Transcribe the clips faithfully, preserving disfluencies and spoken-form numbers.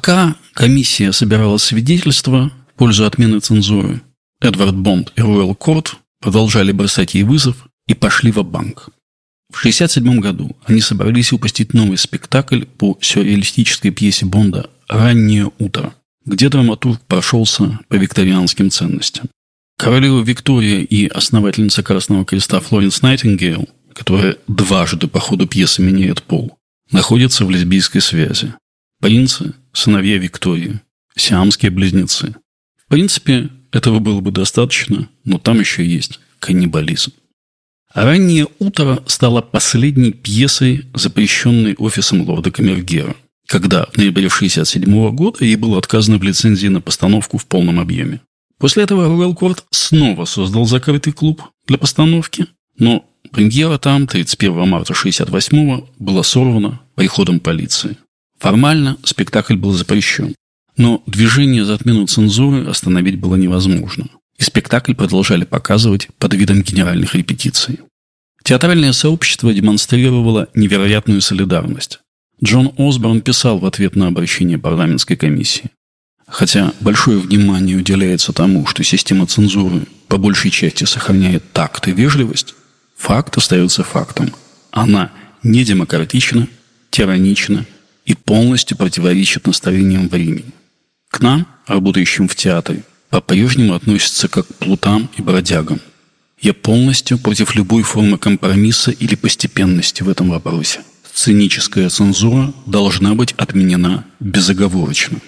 Пока комиссия собирала свидетельства в пользу отмены цензуры, Эдвард Бонд и Роял Корт продолжали бросать ей вызов и пошли ва-банк. В шестьдесят седьмом году они собрались выпустить новый спектакль по сюрреалистической пьесе Бонда «Раннее утро», где драматург прошелся по викторианским ценностям. Королева Виктория и основательница Красного Креста Флоренс Найтингейл, которая дважды по ходу пьесы меняет пол, находятся в лесбийской связи. Принцы – сыновья Виктории, сиамские близнецы. В принципе, этого было бы достаточно, но там еще есть каннибализм. «Раннее утро» стало последней пьесой, запрещенной офисом лорда Камергера, когда в ноябре шестьдесят седьмого года ей было отказано в лицензии на постановку в полном объеме. После этого Роял Корт снова создал закрытый клуб для постановки, но премьера там тридцать первого марта шестьдесят восьмого была сорвана приходом полиции. Формально спектакль был запрещен, но движение за отмену цензуры остановить было невозможно, и спектакль продолжали показывать под видом генеральных репетиций. Театральное сообщество демонстрировало невероятную солидарность. Джон Осборн писал в ответ на обращение парламентской комиссии: «Хотя большое внимание уделяется тому, что система цензуры по большей части сохраняет такт и вежливость, факт остается фактом. Она недемократична, тиранична и полностью противоречит настроениям времени. К нам, работающим в театре, по-прежнему относятся как к плутам и бродягам. Я полностью против любой формы компромисса или постепенности в этом вопросе. Сценическая цензура должна быть отменена безоговорочно».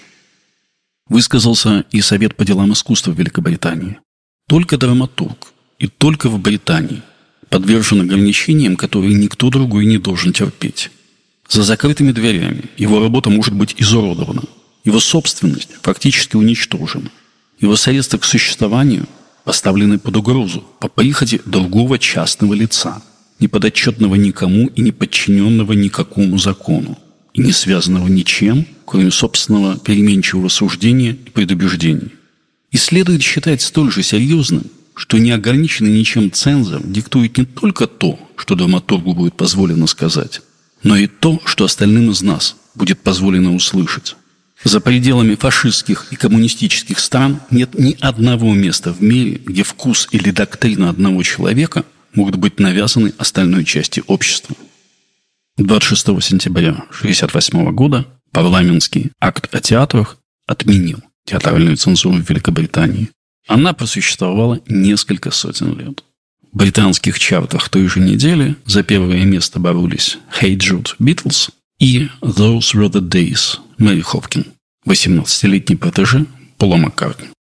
Высказался и Совет по делам искусства в Великобритании. Только драматург и только в Британии подвержен ограничениям, которые никто другой не должен терпеть. За закрытыми дверями его работа может быть изуродована, его собственность фактически уничтожена, его средства к существованию поставлены под угрозу по прихоти другого частного лица, не подотчетного никому и не подчиненного никакому закону, и не связанного ничем, кроме собственного переменчивого суждения и предубеждений. И следует считать столь же серьезным, что неограниченный ничем цензор диктует не только то, что драматургу будет позволено сказать, но и то, что остальным из нас будет позволено услышать. За пределами фашистских и коммунистических стран нет ни одного места в мире, где вкус или доктрина одного человека могут быть навязаны остальной части общества. двадцать шестого сентября тысяча девятьсот шестьдесят восьмого года парламентский акт о театрах отменил театральную цензуру в Великобритании. Она просуществовала несколько сотен лет. В британских чартах той же недели за первое место боролись «Hey Jude» Beatles и «Those Were the Days» Мэри Хопкин, восемнадцатилетний протеже Пола Маккартни.